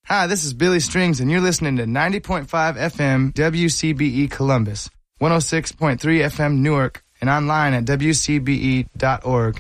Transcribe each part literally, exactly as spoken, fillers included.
Hi, this is Billy Strings, and you're listening to ninety point five F M W C B E Columbus, one oh six point three F M Newark, and online at W C B E dot org.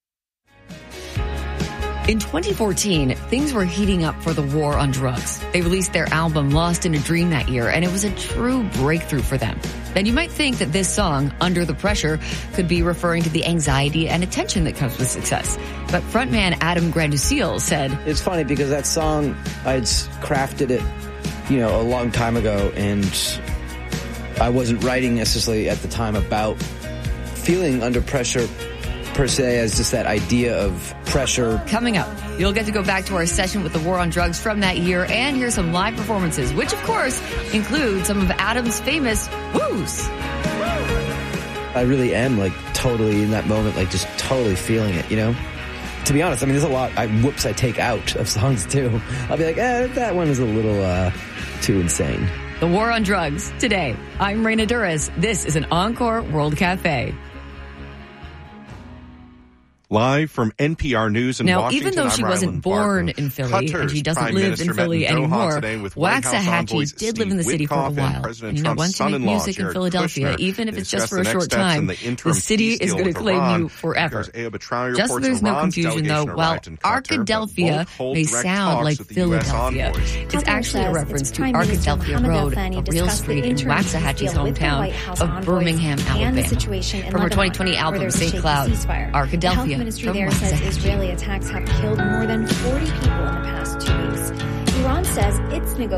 In twenty fourteen, things were heating up for the war on drugs. They released their album Lost in a Dream that year, and it was a true breakthrough for them. And you might think that this song, Under the Pressure, could be referring to the anxiety and attention that comes with success. But frontman Adam Granduciel said, "It's funny because that song, I'd crafted it, you know, a long time ago, and I wasn't writing necessarily at the time about feeling under pressure per se, as just that idea of pressure." Coming up, you'll get to go back to our session with the war on drugs from that year and hear some live performances, which of course include some of Adam's famous woos. I really am like totally in that moment, like just totally feeling it, you know? To be honest, I mean, there's a lot, I, whoops, I take out of songs too. I'll be like, eh, that one is a little uh, too insane. The war on drugs, today. I'm Raina Duras. This is an Encore World Cafe. Live from N P R News in now, Washington, even though she I'm wasn't Rylan born Barton. in Philly Qatar's and she doesn't Prime live Minister in Philly met in Doha anymore, today with White House Waxahachie envoys did live in the Steve city for a Witkoff and while. President And you know, Trump's once you make son-in-law, music in Jared Philadelphia, Kushner, even if they it's just discussed for a the short next steps time, in the interim the city peace is deal going with to claim Iran. you forever. N P R's Aya Betrawi Just so reports there's no Iran's confusion, though, delegation while arrived in Qatar, but Arkadelphia won't hold may direct sound talks like with the U S Philadelphia, envoys. it's Qatar actually a says reference its to Prime Minister Arkadelphia Mohammed Road, Al-Thani a real discussed the street in interim peace Waxahachie's deal with the hometown White House of envoys Birmingham, and Alabama. the situation in From her Lebanon, twenty twenty where album, there's a Saint shaky Cloud, ceasefire. Arkadelphia The health ministry from there says Waxahachie. Israeli attacks have killed more than forty people in the past two weeks. Iran says its negotiations